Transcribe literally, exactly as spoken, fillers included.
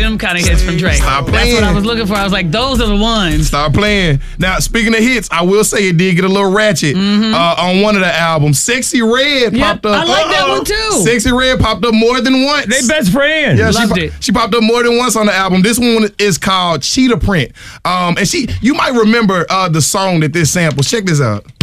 them kind of hits from Drake. Stop playing. That's what I was looking for. I was like, those are the ones. Stop playing. Now, speaking of hits, I will say it did get a little ratchet mm-hmm. uh, on one of the albums. Sexy Red yep, popped up. I like Uh-oh. that one too. Sexy Red popped up more than once. They best friends. Yeah, Loved she, it. She popped up more than once on the album. This one is called Cheetah Print. Um, and she, you might remember uh, the song that this samples. Check this out.